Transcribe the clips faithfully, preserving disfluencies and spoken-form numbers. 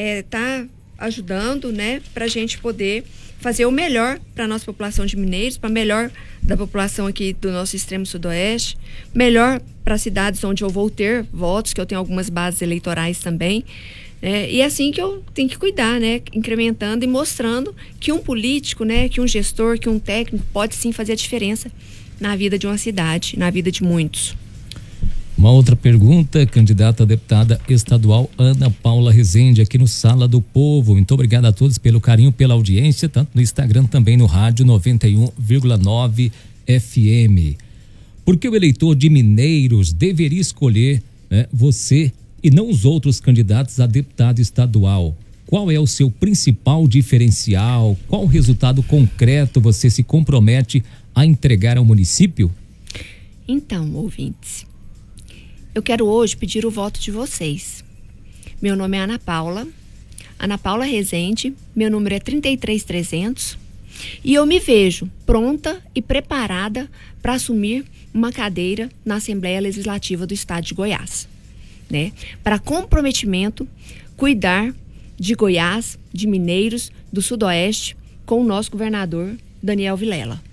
está ajudando, né, para a gente poder fazer o melhor para a nossa população de mineiros, para melhor da população aqui do nosso extremo sudoeste, melhor para cidades onde eu vou ter votos, que eu tenho algumas bases eleitorais também, né? E é assim que eu tenho que cuidar, né, incrementando e mostrando que um político, né, que um gestor, que um técnico pode sim fazer a diferença na vida de uma cidade, na vida de muitos. Uma outra pergunta, candidata a deputada estadual Ana Paula Rezende, aqui no Sala do Povo. Muito obrigado a todos pelo carinho, pela audiência, tanto no Instagram, também no rádio noventa e um vírgula nove F M. Por que o eleitor de Mineiros deveria escolher, né, você e não os outros candidatos a deputado estadual? Qual é o seu principal diferencial? Qual resultado concreto você se compromete a entregar ao município? Então, ouvintes, eu quero hoje pedir o voto de vocês. Meu nome é Ana Paula, Ana Paula Rezende, meu número é trinta e três trezentos e eu me vejo pronta e preparada para assumir uma cadeira na Assembleia Legislativa do Estado de Goiás, né? Para comprometimento, cuidar de Goiás, de Mineiros, do Sudoeste, com o nosso governador Daniel Vilela.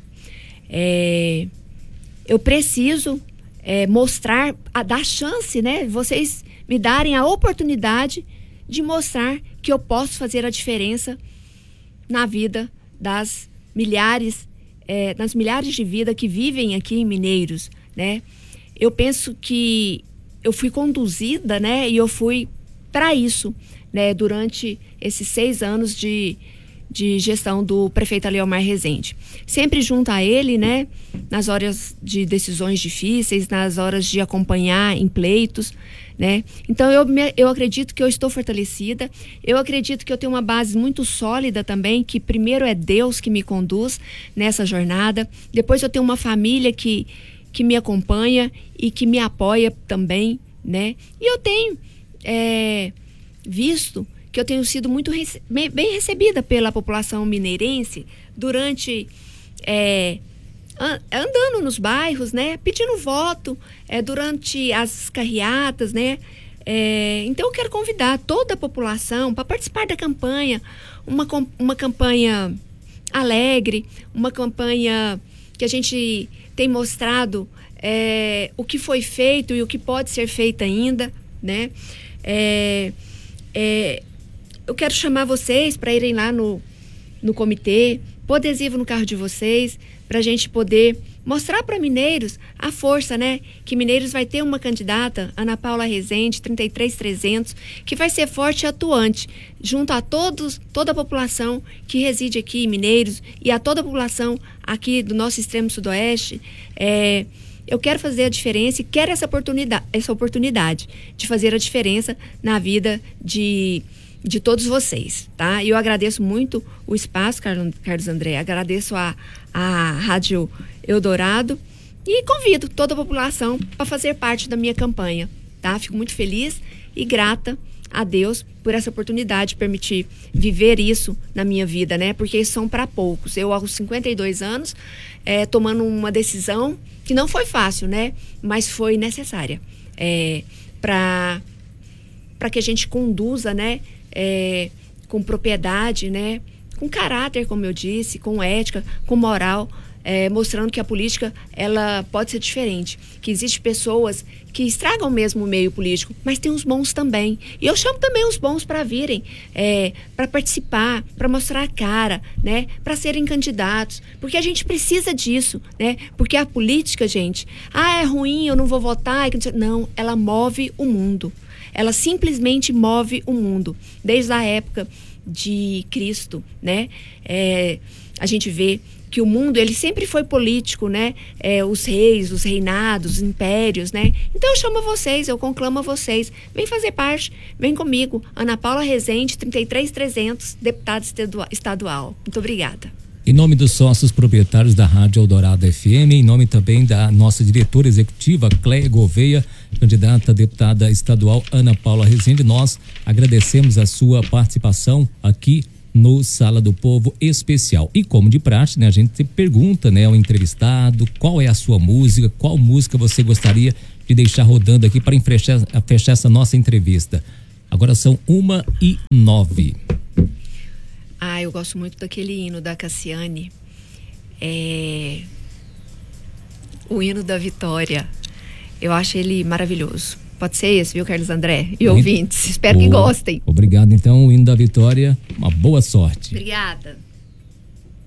É, eu preciso É, mostrar, a, dar chance, né? Vocês me darem a oportunidade de mostrar que eu posso fazer a diferença na vida das milhares, é, das milhares de vidas que vivem aqui em Mineiros, né? Eu penso que eu fui conduzida, né? E eu fui para isso, né? Durante esses seis anos de de gestão do prefeito Aliomar Rezende. Sempre junto a ele, né, nas horas de decisões difíceis, nas horas de acompanhar em pleitos, né? Então eu, me, eu acredito que eu estou fortalecida, eu acredito que eu tenho uma base muito sólida também, que primeiro é Deus que me conduz nessa jornada, depois eu tenho uma família que, que me acompanha e que me apoia também, né? E eu tenho é, visto que eu tenho sido muito rece- bem recebida pela população mineirense durante, é, an- andando nos bairros, né, pedindo voto, é, durante as carreatas, né, é, então eu quero convidar toda a população para participar da campanha, uma, uma campanha alegre, uma campanha que a gente tem mostrado é, o que foi feito e o que pode ser feito ainda, né, é, é, eu quero chamar vocês para irem lá no, no comitê, pôr adesivo no carro de vocês, para a gente poder mostrar para Mineiros a força, né? Que Mineiros vai ter uma candidata, Ana Paula Rezende, trinta e três trezentos, que vai ser forte e atuante, junto a todos, toda a população que reside aqui em Mineiros e a toda a população aqui do nosso extremo sudoeste. É, eu quero fazer a diferença e quero essa oportunidade, essa oportunidade de fazer a diferença na vida de... de todos vocês, tá? E eu agradeço muito o espaço, Carlos André, agradeço a, a Rádio Eldorado e convido toda a população para fazer parte da minha campanha, tá? Fico muito feliz e grata a Deus por essa oportunidade de permitir viver isso na minha vida, né? Porque isso são para poucos. Eu, aos cinquenta e dois anos, é, tomando uma decisão que não foi fácil, né? Mas foi necessária, é, para para que a gente conduza, né? É, com propriedade, né? Com caráter, como eu disse, com ética, com moral, é, mostrando que a política ela pode ser diferente, que existem pessoas que estragam mesmo o meio político, mas tem os bons também. E eu chamo também os bons para virem, é, para participar, para mostrar a cara, né? Para serem candidatos, porque a gente precisa disso, né? Porque a política, gente, ah, é ruim, eu não vou votar. Não, ela move o mundo. Ela simplesmente move o mundo. Desde a época de Cristo, né? É, a gente vê que o mundo, ele sempre foi político, né? É, os reis, os reinados, os impérios, né? Então eu chamo vocês, eu conclamo vocês. Vem fazer parte, vem comigo. Ana Paula Rezende, trinta e três trezentos, deputada estadual. Muito obrigada. Em nome dos sócios proprietários da Rádio Eldorado F M, em nome também da nossa diretora executiva, Cléia Gouveia, candidata a deputada estadual Ana Paula Rezende, nós agradecemos a sua participação aqui no Sala do Povo Especial. E como de praxe, né, a gente pergunta, né, ao entrevistado qual é a sua música, qual música você gostaria de deixar rodando aqui para fechar, fechar essa nossa entrevista. Agora são uma e nove. Ah, eu gosto muito daquele hino da Cassiane. É... O hino da vitória. Eu acho ele maravilhoso. Pode ser esse, viu, Carlos André? E ouvintes, espero que gostem. Obrigado, então, o hino da vitória. Uma boa sorte. Obrigada.